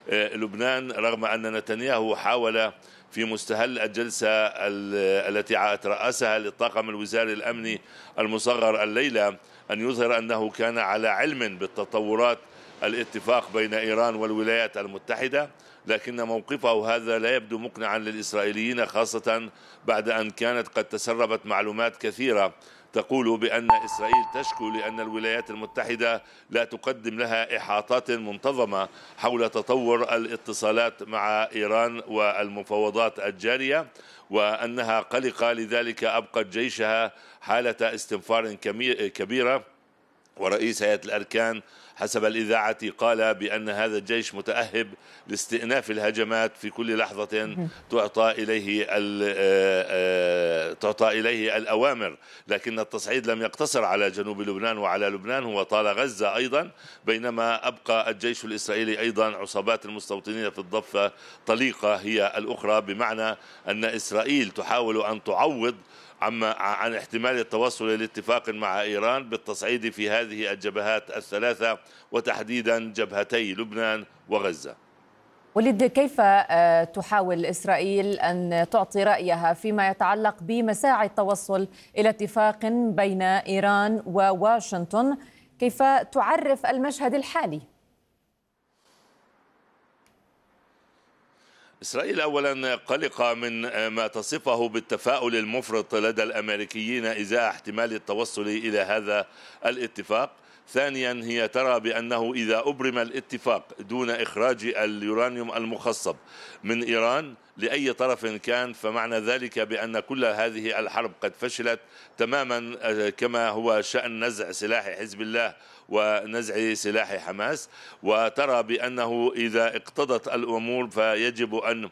لبنان، رغم أن نتنياهو حاول في مستهل الجلسة التي ترأسها للطاقم الوزاري الأمني المصغر الليلة أن يظهر أنه كان على علم بالتطورات الاتفاق بين إيران والولايات المتحدة، لكن موقفه هذا لا يبدو مقنعا للإسرائيليين، خاصة بعد أن كانت قد تسربت معلومات كثيرة تقول بأن إسرائيل تشكو لأن الولايات المتحدة لا تقدم لها إحاطات منتظمة حول تطور الاتصالات مع إيران والمفاوضات الجارية، وأنها قلقة لذلك أبقت جيشها حالة استنفار كبيرة. ورئيس هيئة الأركان حسب الإذاعة قال بأن هذا الجيش متأهب لاستئناف الهجمات في كل لحظة تعطى إليه الأوامر. لكن التصعيد لم يقتصر على جنوب لبنان وعلى لبنان، هو طال غزة أيضا، بينما أبقى الجيش الإسرائيلي أيضا عصابات المستوطنين في الضفة طليقة هي الأخرى، بمعنى أن إسرائيل تحاول أن تعوض عن احتمال التوصل لاتفاق مع إيران بالتصعيد في هذه الجبهات الثلاثة، وتحديدا جبهتي لبنان وغزة. وليد، كيف تحاول إسرائيل أن تعطي رأيها فيما يتعلق بمساعي التوصل إلى اتفاق بين إيران وواشنطن؟ كيف تعرف المشهد الحالي؟ إسرائيل أولا قلقة من ما تصفه بالتفاؤل المفرط لدى الأمريكيين إزاء احتمال التوصل إلى هذا الاتفاق. ثانيا، هي ترى بأنه إذا أبرم الاتفاق دون إخراج اليورانيوم المخصب من إيران لأي طرف كان، فمعنى ذلك بأن كل هذه الحرب قد فشلت تماما، كما هو شأن نزع سلاح حزب الله ونزع سلاح حماس. وترى بأنه إذا اقتضت الأمور فيجب أن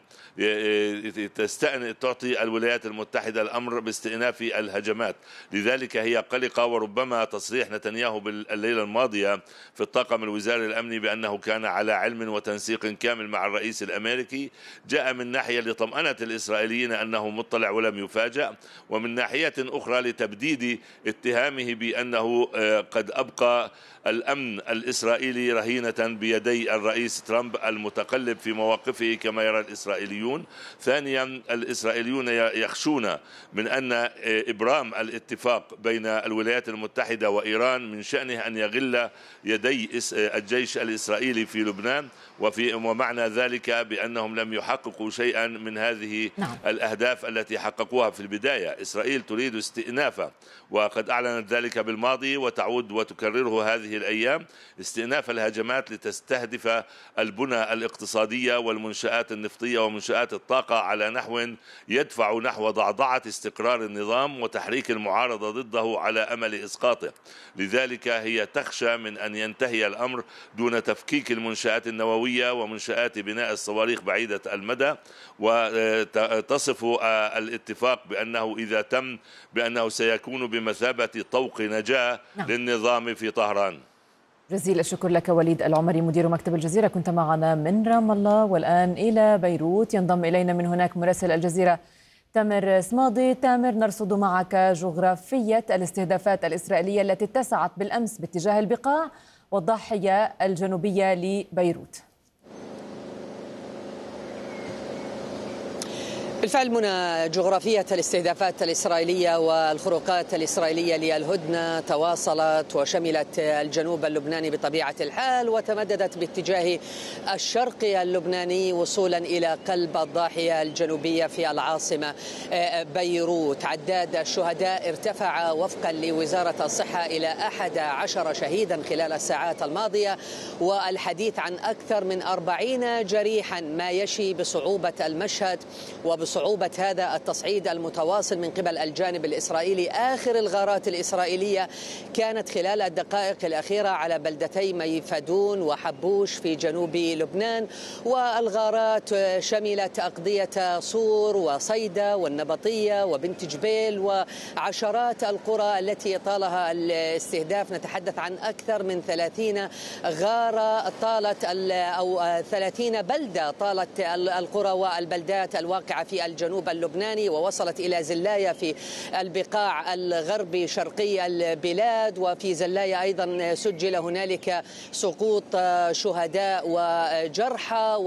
تعطي الولايات المتحدة الأمر باستئناف الهجمات. لذلك هي قلقة، وربما تصريح نتنياهو الليلة الماضية في الطاقم الوزاري الأمني بأنه كان على علم وتنسيق كامل مع الرئيس الأمريكي جاء من ناحية لطمأنة الإسرائيليين أنه مطلع ولم يفاجأ، ومن ناحية أخرى لتبديد اتهامه بأنه قد أبقى الأمن الإسرائيلي رهينة بيدي الرئيس ترامب المتقلب في مواقفه كما يرى الإسرائيليون. ثانيا، الإسرائيليون يخشون من أن إبرام الاتفاق بين الولايات المتحدة وإيران من شأنه أن يغل يدي الجيش الإسرائيلي في لبنان، ومعنى ذلك بأنهم لم يحققوا شيئا من هذه الأهداف التي حققوها في البداية. إسرائيل تريد استئنافا، وقد أعلنت ذلك بالماضي وتعود وتكرره هذه الأيام، استئناف الهجمات لتستهدف البنى الاقتصادية والمنشآت النفطية ومنشآت الطاقة على نحو يدفع نحو ضعضعة استقرار النظام وتحريك المعارضة ضده على أمل إسقاطه. لذلك هي تخشى من أن ينتهي الأمر دون تفكيك المنشآت النووية ومنشآت بناء الصواريخ بعيدة المدى، وتصف الاتفاق بأنه إذا تم بأنه سيكون بمثابة طوق نجاة للنظام في طهران. جزيل الشكر لك وليد العمري مدير مكتب الجزيرة، كنت معنا من رام الله. والآن إلى بيروت، ينضم إلينا من هناك مراسل الجزيرة تامر صمادي. تامر، نرصد معك جغرافية الاستهدافات الإسرائيلية التي اتسعت بالأمس باتجاه البقاع والضاحية الجنوبية لبيروت. بالفعل منى، جغرافية الاستهدافات الإسرائيلية والخروقات الإسرائيلية للهدنة تواصلت وشملت الجنوب اللبناني بطبيعة الحال، وتمددت باتجاه الشرق اللبناني وصولا إلى قلب الضاحية الجنوبية في العاصمة بيروت. عداد الشهداء ارتفع وفقا لوزارة الصحة إلى 11 شهيدا خلال الساعات الماضية، والحديث عن أكثر من 40 جريحا، ما يشي بصعوبة المشهد وبصعوبة هذا التصعيد المتواصل من قبل الجانب الإسرائيلي. آخر الغارات الإسرائيلية كانت خلال الدقائق الأخيرة على بلدتي ميفدون وحبوش في جنوب لبنان، والغارات شملت أقضية صور وصيدا والنبطية وبنت جبيل وعشرات القرى التي طالها الاستهداف. نتحدث عن أكثر من 30 غارة طالت أو 30 بلدة طالت القرى والبلدات الواقعة في الجنوب اللبناني، ووصلت إلى زلاية في البقاع الغربي شرقي البلاد. وفي زلاية أيضا سجل هنالك سقوط شهداء وجرحى.